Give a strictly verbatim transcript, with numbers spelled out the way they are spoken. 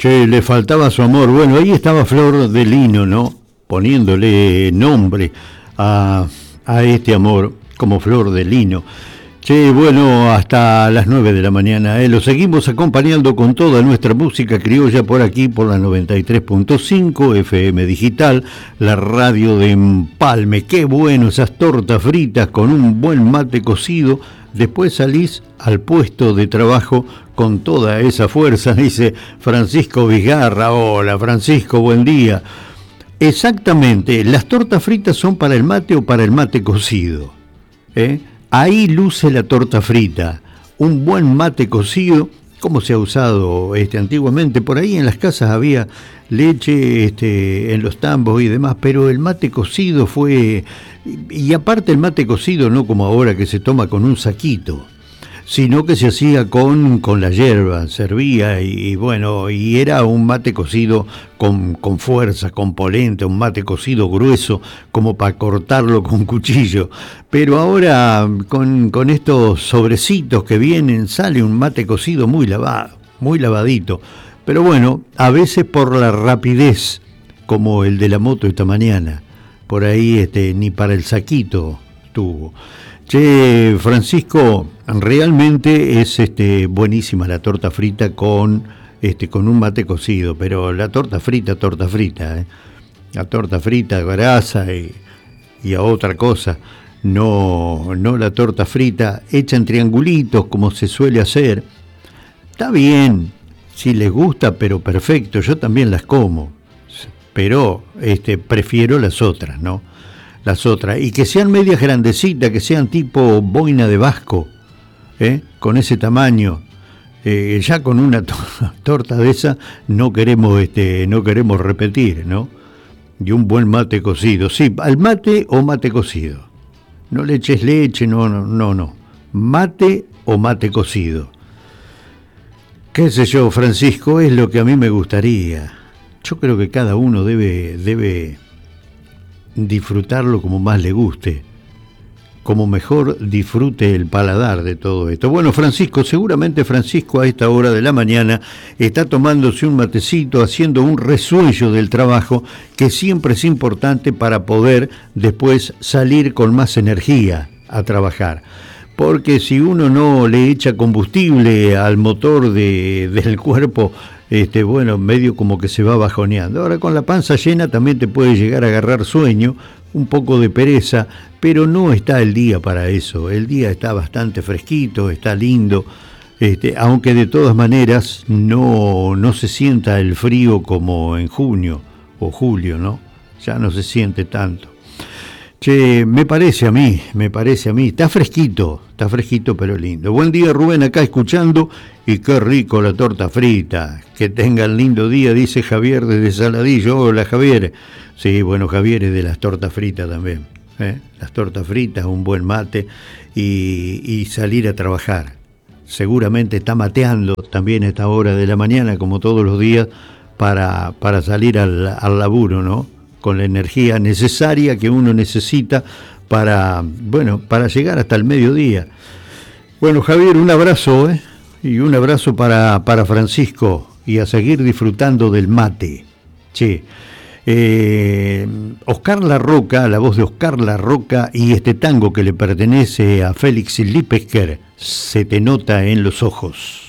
Che, le faltaba su amor. Bueno, ahí estaba Flor de Lino, ¿no? Poniéndole nombre a, a este amor como Flor de Lino. Che, bueno, hasta las nueve de la mañana, ¿eh? Lo seguimos acompañando con toda nuestra música criolla por aquí, por la noventa y tres punto cinco F M Digital, la radio de Empalme. Qué bueno esas tortas fritas con un buen mate cocido. Después salís al puesto de trabajo con toda esa fuerza, dice Francisco Vizgarra. Hola, Francisco, buen día. Exactamente, las tortas fritas son para el mate o para el mate cocido, ¿eh? Ahí luce la torta frita, un buen mate cocido, como se ha usado este, antiguamente. Por ahí en las casas había leche este, en los tambos y demás, pero el mate cocido fue... Y aparte el mate cocido no como ahora que se toma con un saquito, sino que se hacía con, con la yerba, servía y, y bueno, y era un mate cocido con, con fuerza, con polenta, un mate cocido grueso, como para cortarlo con cuchillo. Pero ahora con, con estos sobrecitos que vienen sale un mate cocido muy lavado, muy lavadito. Pero bueno, a veces por la rapidez, como el de la moto esta mañana, por ahí este, ni para el saquito tuvo. Che, Francisco, realmente es este, buenísima la torta frita con, este, con un mate cocido, pero la torta frita, torta frita, ¿eh? La torta frita, grasa y, y a otra cosa, no, no la torta frita hecha en triangulitos como se suele hacer. Está bien, si les gusta, pero perfecto, yo también las como, pero este, prefiero las otras, ¿no? Las otras, y que sean medias grandecitas, que sean tipo boina de Vasco, ¿eh? Con ese tamaño, eh, ya con una to- torta de esa no queremos, este, no queremos repetir, ¿no? Y un buen mate cocido, sí, al mate o mate cocido, no le eches leche, no, no, no, no, mate o mate cocido. Qué sé yo, Francisco, es lo que a mí me gustaría. Yo creo que cada uno debe, debe disfrutarlo como más le guste, como mejor disfrute el paladar de todo esto. Bueno, Francisco, seguramente Francisco a esta hora de la mañana está tomándose un matecito, haciendo un resuello del trabajo, que siempre es importante para poder después salir con más energía a trabajar. Porque si uno no le echa combustible al motor de, del cuerpo, este, bueno, medio como que se va bajoneando. Ahora con la panza llena también te puede llegar a agarrar sueño, un poco de pereza, pero no está el día para eso. El día está bastante fresquito, está lindo, este, aunque de todas maneras no, no se sienta el frío como en junio o julio, ¿no? Ya no se siente tanto. Che, me parece a mí, me parece a mí, está fresquito, está fresquito pero lindo. Buen día, Rubén, acá escuchando, y qué rico la torta frita. Que tengan lindo día, dice Javier desde Saladillo. Hola, Javier. Sí, bueno, Javier es de las tortas fritas también, ¿eh? Las tortas fritas, un buen mate y, y salir a trabajar. Seguramente está mateando también a esta hora de la mañana, como todos los días, para, para salir al, al laburo, ¿no? Con la energía necesaria que uno necesita para, bueno, para llegar hasta el mediodía. Bueno, Javier, un abrazo, ¿eh? Y un abrazo para, para Francisco, y a seguir disfrutando del mate. Che, eh, Oscar La Roca, la voz de Oscar La Roca, y este tango que le pertenece a Félix Lipesker, Se te nota en los ojos.